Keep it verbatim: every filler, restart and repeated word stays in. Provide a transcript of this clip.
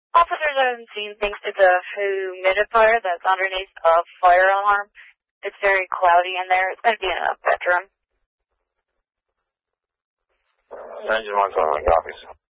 Officers haven't seen thanks to the humidifier that's underneath a fire alarm. It's very cloudy in there. It's going to be in a bedroom. Engine one seven, copies.